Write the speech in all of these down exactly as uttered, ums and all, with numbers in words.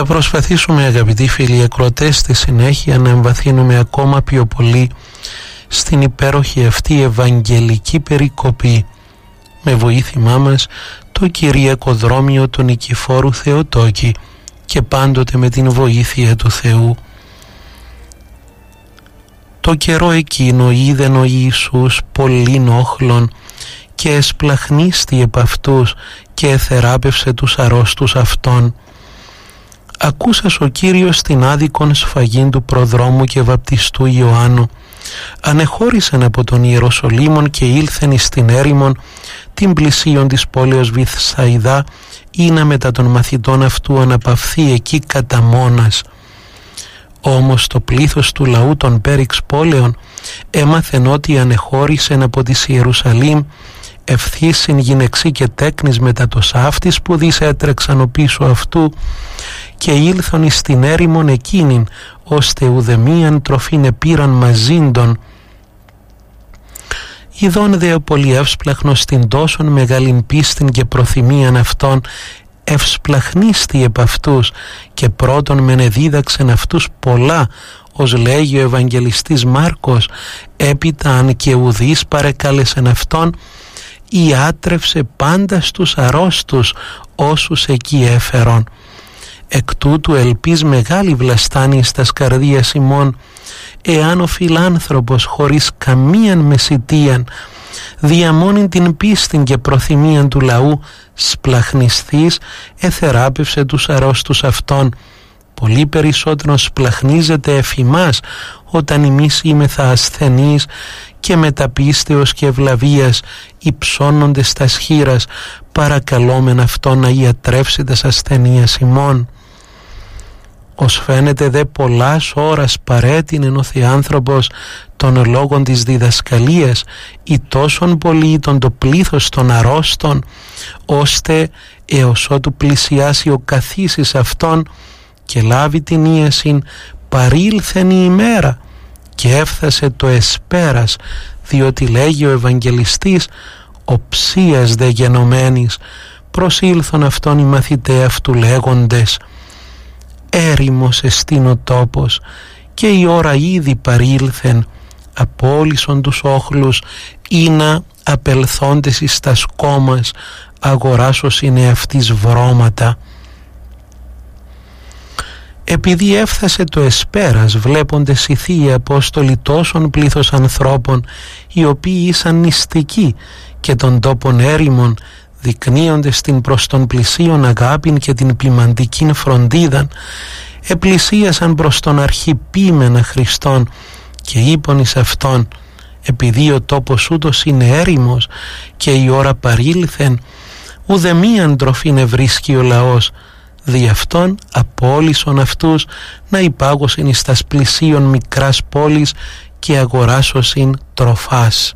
Θα προσπαθήσουμε, αγαπητοί φίλοι ακροατές, στη συνέχεια να εμβαθύνουμε ακόμα πιο πολύ στην υπέροχη αυτή ευαγγελική περικοπή, με βοήθημά μας το Κυριακό Δρόμιο του Νικηφόρου Θεοτόκη και πάντοτε με την βοήθεια του Θεού. Το καιρό εκείνο είδεν ο Ιησούς πολλήν όχλων και εσπλαχνίστη επ' αυτούς και εθεράπευσε τους αρρώστους αυτών. Ακούσας ο Κύριος την άδικον σφαγήν του προδρόμου και βαπτιστού Ιωάννου. Ανεχώρησεν από τον Ιεροσολύμων και ήλθεν εις την έρημον την πλησίον της πόλεως Βηθσαϊδά, ή μετά των μαθητών αυτού αναπαυθεί εκεί κατά μόνας. Όμως το πλήθος του λαού των πέριξ πόλεων έμαθεν ότι ανεχώρησεν από της Ιερουσαλήμ ευθύσιν γυναιξή και τέκνης μετά το σάφτης που δις έτρεξαν ο πίσω αυτού και ήλθον εις την έρημον εκείνην, ώστε ουδεμίαν τροφήν επήραν μαζίντον. Ιδών δε ο πολυεύσπλαχνος την τόσον μεγάλην πίστην και προθυμίαν αυτών ευσπλαχνίστη επ' αυτούς και πρώτον μεν εδίδαξεν αυτούς πολλά, ως λέγει ο Ευαγγελιστής Μάρκος, έπειτα αν και ουδείς παρεκάλεσεν αυτόν, ιάτρευσε πάντα στους αρρώστους όσους εκεί έφερον. Εκ τούτου ελπίς μεγάλη βλαστάνη στας καρδίας ημών, εάν ο φιλάνθρωπος χωρίς καμίαν μεσητείαν διαμόνην την πίστην και προθυμίαν του λαού σπλαχνιστής εθεράπευσε τους αρρώστους αυτών. Πολύ περισσότερο σπλαχνίζεται εφημάς όταν εμείς είμεθα ασθενείς και μεταπίστεως και ευλαβίας υψώνονται στα σχήρας, παρακαλόμεν αυτό να ιατρεύσει τας ασθενείας ημών. Ως φαίνεται δε πολλάς ώρας παρέτεινεν ο Θεάνθρωπος των λόγων της διδασκαλίας ή τόσον πολύ τον το πλήθος των αρρώστων, ώστε έως ότου πλησιάσει ο καθίσης αυτόν και λάβει την ίασιν παρήλθεν η ημέρα και έφθασε το εσπέρας, διότι λέγει ο Ευαγγελιστής οψίας δε γενομένης, προσήλθον αυτόν οι μαθηταί αυτού λέγοντες έρημος εστίν ο τόπος και η ώρα ήδη παρήλθεν, απόλυσον τους όχλους ή να απελθόντες εις τας κόμμας αγοράσως είναι αυτής βρώματα. Επειδή έφθασε το εσπέρας, βλέποντες οι θείοι Απόστολοι τόσον πλήθος ανθρώπων, οι οποίοι ήσαν νηστικοί και των τόπων έρημων, δεικνύοντες την προς τον πλησίον αγάπην και την ποιμαντικήν φροντίδαν, επλησίασαν προς τον αρχιποίμενα Χριστόν και είπον εις αυτόν, επειδή ο τόπος ούτως είναι έρημος και η ώρα παρήλθεν, ουδεμίαν τροφήν ευρίσκει ο λαός, δι' αυτόν απόλυσον αυτούς να υπάγωσιν εις τας πλησίον μικράς πόλης και αγοράσωσιν τροφάς.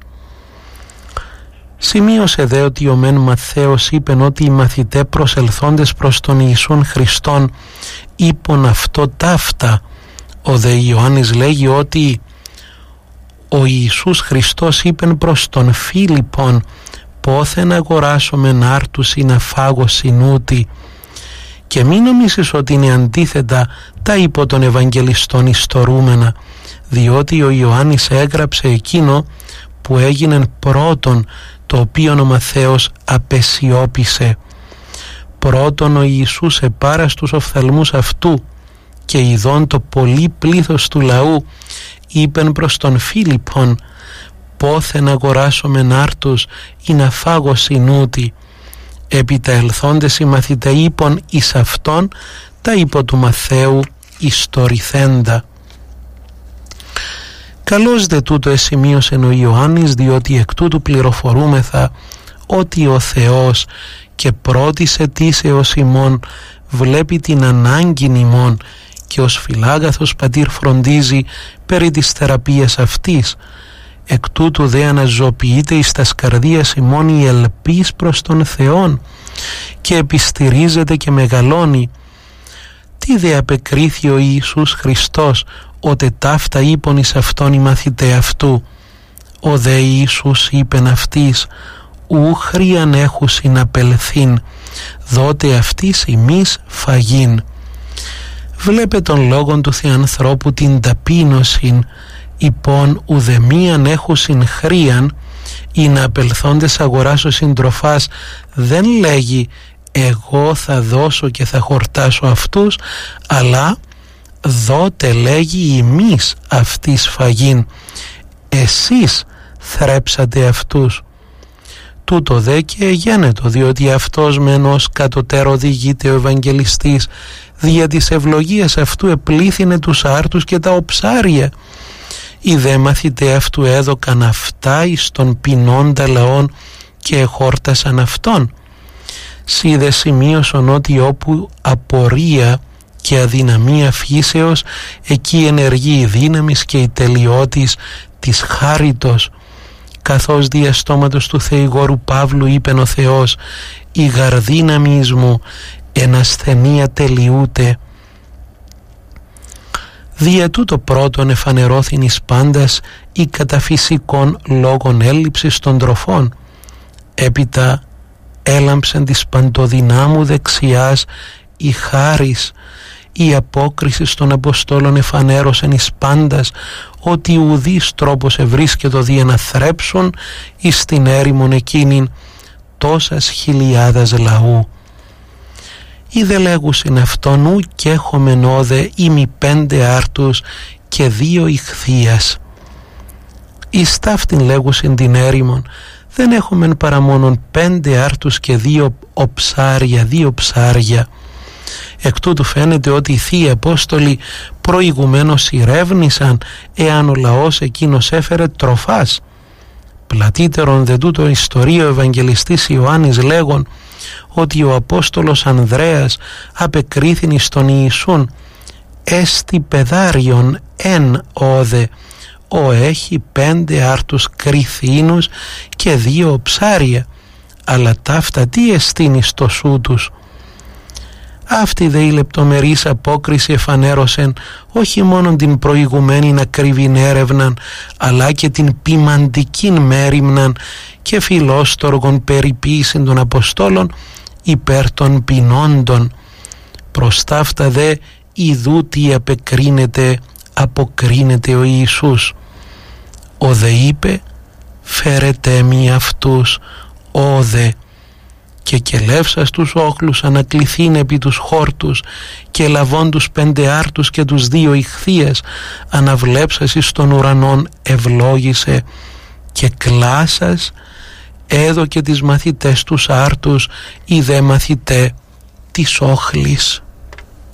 Σημείωσε δε ότι ο μεν Ματθαίος είπεν ότι οι μαθητέ προσελθόντες προς τον Ιησούν Χριστόν είπον αυτό ταύτα. Ο δε Ιωάννης λέγει ότι ο Ιησούς Χριστός είπεν προς τον Φίλιππον πόθεν αγοράσομεν άρτους ή να φάγωσιν ούτι. Και μην νομίσεις ότι είναι αντίθετα τα υπό των Ευαγγελιστών ιστορούμενα, διότι ο Ιωάννης έγραψε εκείνο που έγινεν πρώτον, το οποίο ο Ματθαίος απεσιώπησε. Πρώτον ο Ιησούς επάρα στους οφθαλμούς αυτού και ειδών το πολύ πλήθος του λαού είπεν προς τον Φίλιππον πόθεν αγοράσομεν άρτους ή να φάγωσιν ούτι. Έπειτα ελθόντες οι μαθητέ είπον εις αυτόν τα υπό του Μαθαίου ιστορηθέντα. Καλώς δε τούτο εσημείωσε ο Ιωάννης, διότι εκ τούτου πληροφορούμεθα ότι ο Θεός και πρώτης αιτήσεως ημών βλέπει την ανάγκην ημών και ως φιλάγαθος πατήρ φροντίζει περί της θεραπείας αυτής. Εκ τούτου δε αναζωοποιείται εις τας καρδίας ημών η ελπίς προς τον Θεόν και επιστηρίζεται και μεγαλώνει. Τι δε απεκρίθη ο Ιησούς Χριστός, ότε ταύτα είπον εις αυτόν οι μαθητέ αυτού. Ο δε Ιησούς είπεν αυτής, ου χρίαν έχουσιν απελθήν, δότε αυτής ημείς φαγήν. Βλέπε τον λόγον του Θεανθρώπου την ταπείνωσιν, υπόν ουδεμίαν έχουσιν χρίαν, ή να απελθόντες αγοράσω συντροφάς, δεν λέγει εγώ θα δώσω και θα χορτάσω αυτούς, αλλά δότε λέγει ημείς αυτή σφαγήν, εσείς θρέψατε αυτούς. Τούτο δε και εγένετο, διότι αυτός με ενός κατωτέρω οδηγείται ο Ευαγγελιστής, δια της ευλογίας αυτού επλήθυνε τους άρτους και τα οψάρια. Οι δε μαθητέ αυτού έδωκαν αυτά εις των πεινώντα λαών και εχόρτασαν αυτόν. Σι δε σημείωσον ότι όπου απορία και αδυναμία φύσεως, εκεί ενεργεί η δύναμης και η τελειότης της χάριτος. Καθώς δια στόματος του Θεηγόρου Παύλου είπεν ο Θεός, η γαρδύναμη εις μου εν ασθενεία τελειούται. Δια τούτο πρώτον εφανερώθην εις πάντας η καταφυσικών λόγων έλλειψης των τροφών. Έπειτα έλαμψεν της παντοδυνάμου δεξιάς η χάρις, η απόκριση των Αποστόλων εφανέρωσεν εις πάντας ότι ουδής τρόπος ευρίσκετο δια να θρέψουν εις την έρημον εκείνην τόσας χιλιάδας λαού. Είδε λέγουσιν αυτόν ου και έχομεν όδε ημι πέντε άρτους και δύο ηχθείας. Εις ταύτην λέγουσιν την έρημον, δεν έχομεν παρά μόνον πέντε άρτους και δύο οψάρια, δύο ψάρια. Εκ τούτου φαίνεται ότι οι Θείοι Απόστολοι προηγουμένως ηρεύνησαν εάν ο λαός εκείνος έφερε τροφάς. Πλατύτερον δε τούτο ιστορίο ο Ευαγγελιστής Ιωάννης λέγον ότι ο Απόστολος Ανδρέας απεκρίθην εις τον Ιησούν, «Έστι παιδάριον εν όδε, ο έχει πέντε άρτους κρυθίνους και δύο ψάρια, αλλά ταύτα τι εστίν εις το σου τους». Αυτή δε η λεπτομερής απόκριση εφανέρωσεν όχι μόνο την προηγουμένη ακριβήν έρευναν, αλλά και την ποιμαντικήν μέριμναν και φιλόστοργων περιποίησιν των Αποστόλων υπέρ των πεινώντων. Προς ταύτα δε ιδού τι απεκρίνεται, αποκρίνεται ο Ιησούς. Ο δε είπε, φέρετε μη αυτούς, ο δε, και κελεύσας τους όχλους ανακληθήν επί τους χόρτους και λαβών τους πέντε άρτους και τους δύο ηχθείες αναβλέψας εις των ουρανών ευλόγησε και κλάσας έδωκε τις μαθητές τους άρτους οι δε μαθητέ της όχλης.